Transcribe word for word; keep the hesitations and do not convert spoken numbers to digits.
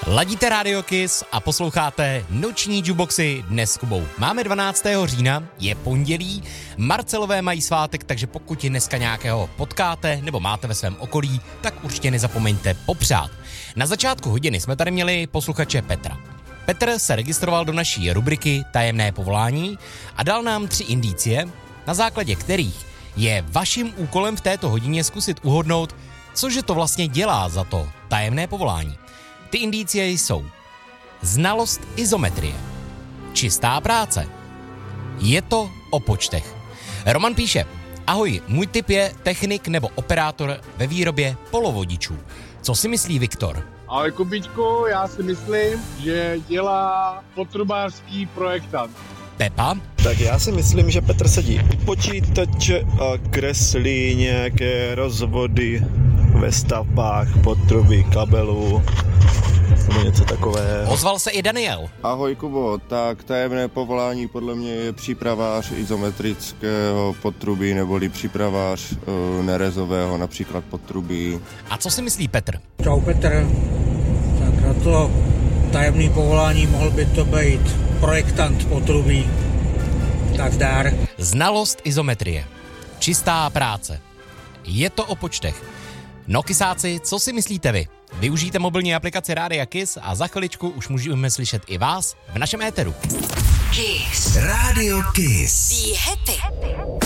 Ladíte Radio Kiss a posloucháte Noční jukeboxy dnes s Kubou. Máme dvanáctého října, je pondělí, Marcelové mají svátek, takže pokud dneska nějakého potkáte nebo máte ve svém okolí, tak určitě nezapomeňte popřát. Na začátku hodiny jsme tady měli posluchače Petra. Petr se registroval do naší rubriky Tajemné povolání a dal nám tři indicie, na základě kterých je vaším úkolem v této hodině zkusit uhodnout, cože to vlastně dělá za to tajemné povolání. Ty indicie jsou znalost izometrie, čistá práce, je to o počtech. Roman píše, ahoj, můj tip je technik nebo operátor ve výrobě polovodičů. Co si myslí Viktor? Ahoj Kubičku, já si myslím, že dělá potrubářský projektant. Pepa? Tak já si myslím, že Petr sedí u počítače a kreslí nějaké rozvody ve stavbách, potrubí, kabelů, nebo něco takového. Ozval se i Daniel. Ahoj Kubo, tak tajemné povolání podle mě je přípravář izometrického potrubí neboli přípravář uh, nerezového, například potrubí. A co si myslí Petr? Čau Petr, tak na to tajemné povolání mohl by to být projektant potrubí. Tak zdár. Znalost izometrie, čistá práce, je to o počtech. No kysáci, co si myslíte vy? Využijte mobilní aplikaci Rádia Kiss a za chviličku už můžeme slyšet i vás v našem éteru. Kiss. Radio Kiss. Be happy.